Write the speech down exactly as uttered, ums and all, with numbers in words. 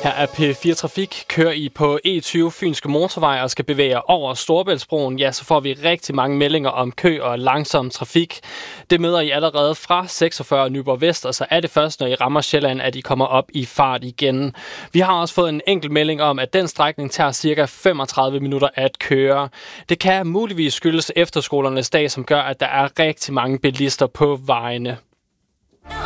Her er P fire Trafik. Kører I på E tyve Fynske Motorvej og skal bevæge jer over Storebæltsbroen, ja, så får vi rigtig mange meldinger om kø og langsom trafik. Det møder I allerede fra seksogfyrre Nyborg Vest, og så er det først, når I rammer Sjælland, at I kommer op i fart igen. Vi har også fået en enkelt melding om, at den strækning tager cirka femogtredive minutter at køre. Det kan muligvis skyldes efterskolernes dag, som gør, at der er rigtig mange bilister på vejene.